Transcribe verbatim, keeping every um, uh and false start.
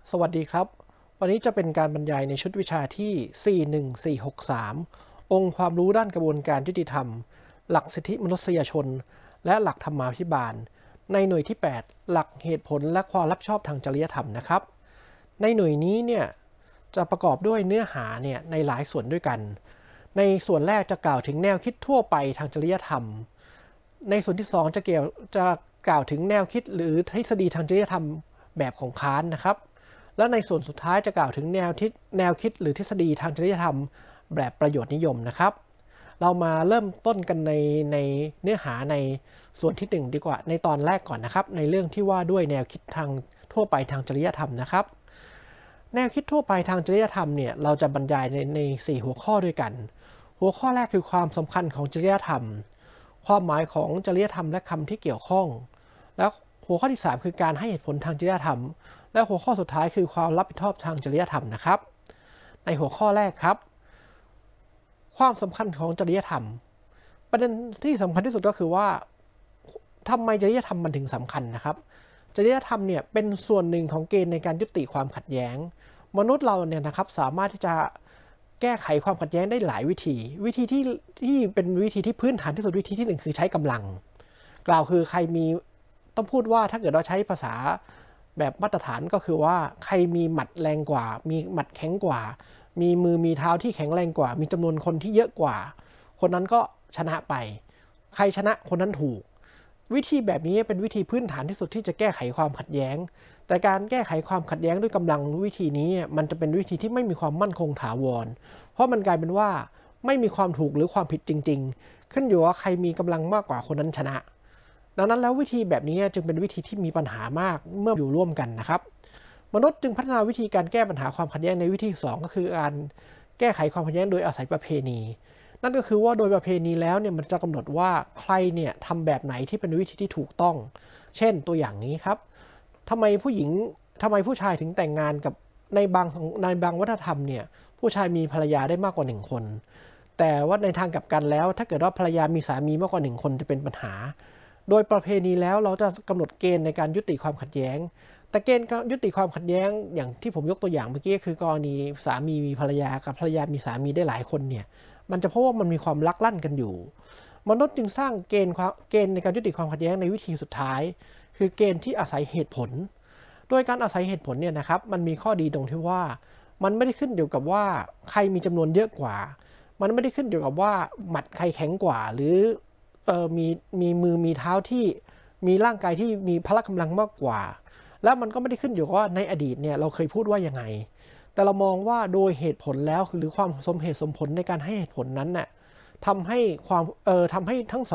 สวัสดีครับวันนี้จะเป็นการบรรยายในชุดวิชาที่ สี่หนึ่งสี่หกสาม องค์ความรู้ด้านกระบวนการยุติธรรม หลักสิทธิมนุษยชน และหลักธรรมาภิบาล ในหน่วยที่ แปด หลักเหตุผลและความรับผิดชอบทางจริยธรรมนะครับ ในหน่วยนี้เนี่ยจะประกอบด้วยเนื้อหาเนี่ยในหลายส่วนด้วยกัน ในส่วนแรกจะกล่าวถึงแนวคิดทั่วไปทางจริยธรรม ในส่วนที่สองจะเกี่ยวจะกล่าวถึงแนวคิดหรือทฤษฎีทางจริยธรรมแบบของคานต์นะครับและในส่วนสุดท้ายจะกล่าวถึงแนวคิดแนวคิดหรือทฤษฎีทางจริยธรรมแบบประโยชน์นิยมนะครับเรามาเริ่มต้นกันในในเนื้อหาในส่วนที่หนึ่งดีกว่าในตอนแรกก่อนนะครับในเรื่องที่ว่าด้วยแนวคิดทางทั่วไปทางจริยธรรมนะครับแนวคิดทั่วไปทางจริยธรรมเนี่ยเราจะบรรยายในในสี่หัวข้อด้วยกันหัวข้อแรกคือความสำคัญของจริยธรรมความหมายของจริยธรรมและคำที่เกี่ยวข้องแล้วหัวข้อที่สามคือการให้เหตุผลทางจริยธรรมและหัวข้อสุดท้ายคือความรับผิดชอบทางจริยธรรมนะครับในหัวข้อแรกครับความสำคัญของจริยธรรมประเด็นที่สำคัญที่สุดก็คือว่าทำไมจริยธรรมมันถึงสำคัญนะครับจริยธรรมเนี่ยเป็นส่วนหนึ่งของเกณฑ์ในการยุติความขัดแย้งมนุษย์เราเนี่ยนะครับสามารถที่จะแก้ไขความขัดแย้งได้หลายวิธีวิธีที่ที่เป็นวิธีที่พื้นฐานที่สุดวิธีที่หนึ่งคือใช้กำลังกล่าวคือใครมีต้องพูดว่าถ้าเกิดเราใช้ภาษาแบบมาตรฐานก็คือว่าใครมีหมัดแรงกว่ามีหมัดแข็งกว่ามีมือมีเท้าที่แข็งแรงกว่ามีจำนวนคนที่เยอะกว่าคนนั้นก็ชนะไปใครชนะคนนั้นถูกวิธีแบบนี้เป็นวิธีพื้นฐานที่สุดที่จะแก้ไขความขัดแย้งแต่การแก้ไขความขัดแย้งด้วยกำลังวิธีนี้มันจะเป็นวิธีที่ไม่มีความมั่นคงถาวรเพราะมันกลายเป็นว่าไม่มีความถูกหรือความผิดจริงๆขึ้นอยู่ว่าใครมีกำลังมากกว่าคนนั้นชนะดังนั้นแล้ววิธีแบบนี้จึงเป็นวิธีที่มีปัญหามากเมื่ออยู่ร่วมกันนะครับมนุษย์จึงพัฒนาวิธีการแก้ปัญหาความขัดแย้งในวิธีสองก็คือการแก้ไขความขัดแย้งโดยอาศัยประเพณีนั่นก็คือว่าโดยประเพณีแล้วเนี่ยมันจะกำหนดว่าใครเนี่ยทำแบบไหนที่เป็นวิธีที่ถูกต้องเช่นตัวอย่างนี้ครับทำไมผู้หญิงทำไมผู้ชายถึงแต่งงานกับในบางในบางวัฒนธรรมเนี่ยผู้ชายมีภรรยาได้มากกว่าหนึ่งคนแต่ว่าในทางกลับกันแล้วถ้าเกิดว่าภรรยามีสามีมากกว่าหนึ่งคนจะเป็นปัญหาโดยประเพณีแล้วเราจะกำหนดเกณฑ์ในการยุติความขัดแย้งแต่เกณฑ์ยุติความขัดแย้งอย่างที่ผมยกตัวอย่างเมื่อกี้คือกรณีสามีมีภรรยากับภรรยามีสามีได้หลายคนเนี่ยมันจะเพราะว่ามันมีความลักลั่นกันอยู่มนุษย์จึงสร้างเกณฑ์เกณฑ์ในการยุติความขัดแย้งในวิธีสุดท้ายคือเกณฑ์ที่อาศัยเหตุผลโดยการอาศัยเหตุผลเนี่ยนะครับมันมีข้อดีตรงที่ว่ามันไม่ได้ขึ้นอยู่กับว่าใครมีจำนวนเยอะกว่ามันไม่ได้ขึ้นอยู่กับว่าหมัดใครแข็งกว่าหรือเอ่อมีมีมือมีเท้าที่มีร่างกายที่มีพละกำลังมากกว่าแล้วมันก็ไม่ได้ขึ้นอยู่กับว่าในอดีตเนี่ยเราเคยพูดว่ายังไงแต่เรามองว่าโดยเหตุผลแล้วหรือความสมเหตุสมผลในการให้เหตุผลนั้นน่ะทำให้ความเอ่อทำให้ทั้งสอง